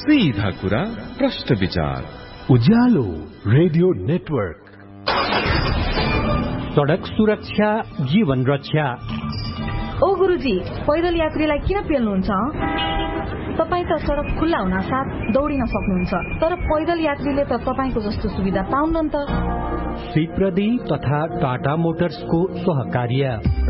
सीधा कुरा प्रश्न विचार। उज्यालो रेडियो नेटवर्क। सडक सुरक्षा जीवन रक्षा। ओ गुरुजी, पैदल यात्रीलाई किन पेल्नुहुन्छ? तपाईँ त सडक खुल्ला हुन साथ दौडिन सक्नुहुन्छ, तर पैदल यात्रीले त तपाईको जस्तो सुविधा पाउन्न नि त। सिप्रदी तथा टाटा मोटर्सको सहकार्य